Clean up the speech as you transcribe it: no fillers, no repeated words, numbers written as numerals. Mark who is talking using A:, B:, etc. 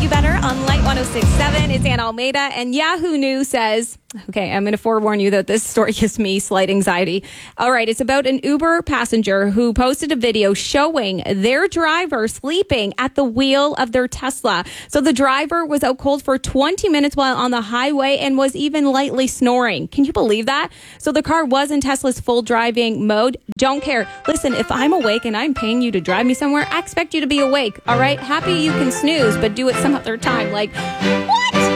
A: You Better on Light 106.7. It's Ann Almeida, and Yahoo News says, okay, I'm going to forewarn you that this story gives me slight anxiety. All right, it's about an Uber passenger who posted a video showing their driver sleeping at the wheel of their Tesla. So the driver was out cold for 20 minutes while on the highway and was even lightly snoring. Can you believe that? So the car was in Tesla's full driving mode. Don't care. Listen, if I'm awake and I'm paying you to drive me somewhere, I expect you to be awake. All right? Happy you can snooze, but do it some other time. Like, what?